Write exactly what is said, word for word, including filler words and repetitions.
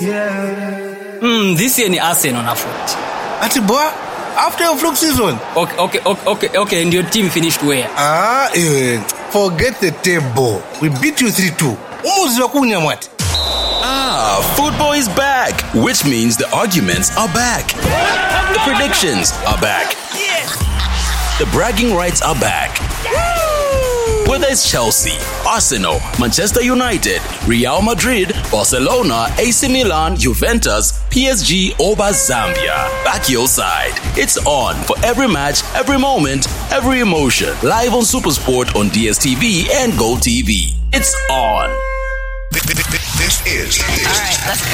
Yeah. Mm, this year ni Arsenal na foot. Ati boy, after your fluke season. Okay, okay, okay, okay, okay, and your team finished where? Ah, eh, forget the table. We beat you three two. Umuzi wakunya mwati. Ah, football is back, which means the arguments are back. The predictions are back. The bragging rights are back. Whether it's Chelsea, Arsenal, Manchester United, Real Madrid, Barcelona, A C Milan, Juventus, P S G, or Zambia, back your side. It's on for every match, every moment, every emotion. Live on SuperSport on D S T V and Go T V. It's on. This is. All right, let's go.